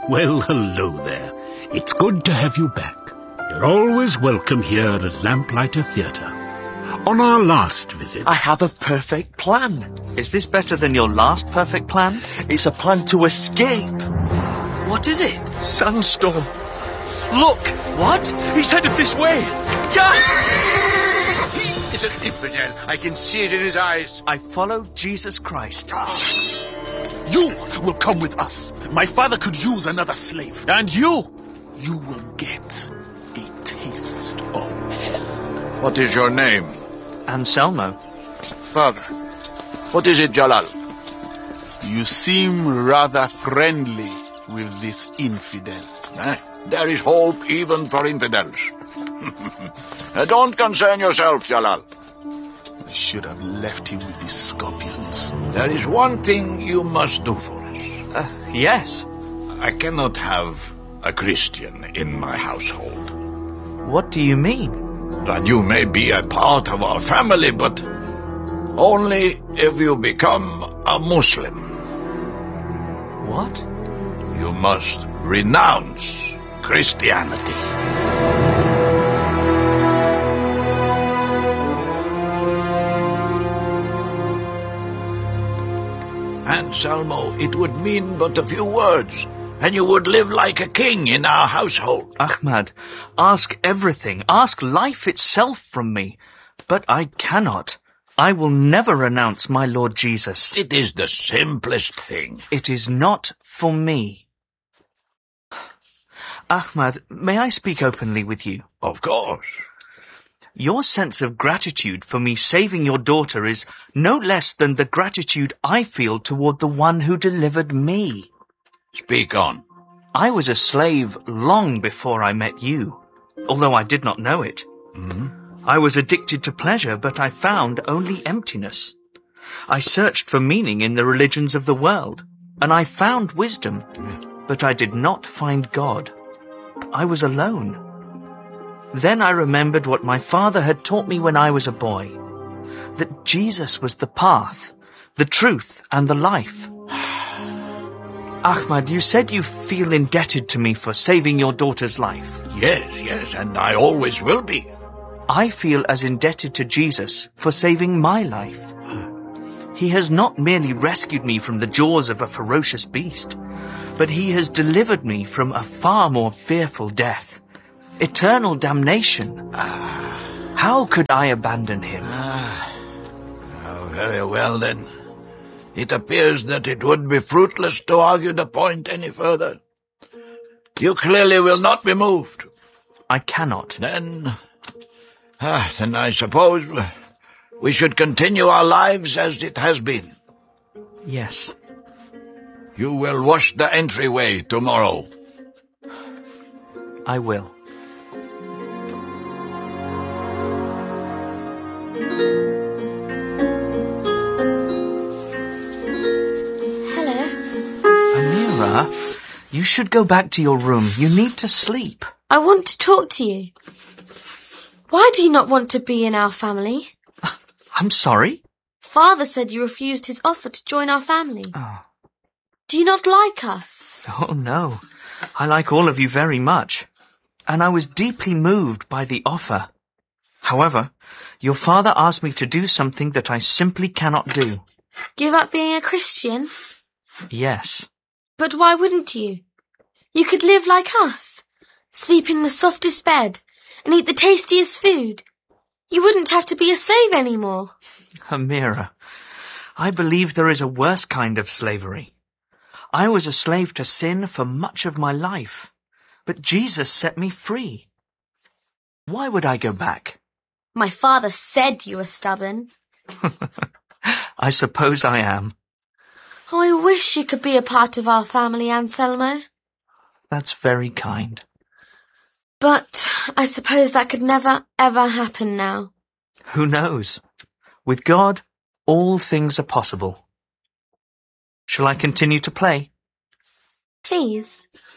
Well, hello there. It's good to have you back. You're always welcome here at Lamplighter Theatre. On our last visit... I have a perfect plan. Is this better than your last perfect plan? It's a plan to escape. What is it? Sandstorm. Look! What? He's headed this way. Yeah! He is an infidel. I can see it in his eyes. I follow Jesus Christ. You will come with us. My father could use another slave. And you will get a taste of hell. What is your name? Anselmo. Father, What is it, Jalal? you seem rather friendly with this infidel. There is hope even for infidels. Don't concern yourself, Jalal. I should have left him with these scorpions. There is one thing you must do for us. Yes. I cannot have a Christian in my household. What do you mean? That you may be a part of our family, but only if you become a Muslim. What? You must renounce Christianity. Anselmo, it would mean but a few words, and you would live like a king in our household. Ahmad, ask everything. Ask life itself from me. But I cannot. I will never renounce my Lord Jesus. It is the simplest thing. It is not for me. Ahmad, may I speak openly with you? Of course. Your sense of gratitude for me saving your daughter is no less than the gratitude I feel toward the one who delivered me. Speak on. I was a slave long before I met you, although I did not know it. I was addicted to pleasure, but I found only emptiness. I searched for meaning in the religions of the world, and I found wisdom, but I did not find God. I was alone. Then I remembered what my father had taught me when I was a boy, that Jesus was the path, the truth, and the life. Ahmad, you said you feel indebted to me for saving your daughter's life. Yes, and I always will be. I feel as indebted to Jesus for saving my life. He has not merely rescued me from the jaws of a ferocious beast, but he has delivered me from a far more fearful death, eternal damnation. How could I abandon him? Very well, then. It appears that it would be fruitless to argue the point any further. You clearly will not be moved. I cannot. Then I suppose we should continue our lives as it has been. Yes. You will wash the entryway tomorrow. I will. Hello. Amira, you should go back to your room. You need to sleep. I want to talk to you. Why do you not want to be in our family? I'm sorry? Father said you refused his offer to join our family. Oh. Do you not like us? Oh, no. I like all of you very much. And I was deeply moved by the offer. However, your father asked me to do something that I simply cannot do. Give up being a Christian? Yes. But why wouldn't you? You could live like us, sleep in the softest bed, and eat the tastiest food. You wouldn't have to be a slave anymore. Amira, I believe there is a worse kind of slavery. I was a slave to sin for much of my life, but Jesus set me free. Why would I go back? My father said you were stubborn. I suppose I am. Oh, I wish you could be a part of our family, Anselmo. That's very kind. But I suppose that could never, ever happen now. Who knows? With God, all things are possible. Shall I continue to play? Please.